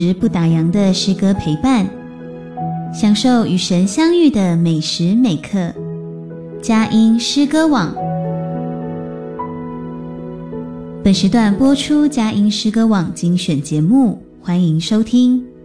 不打烊的诗歌陪伴，享受与神相遇的每时每刻。佳音诗歌网，本时段播出佳音诗歌网精选节目，欢迎收听。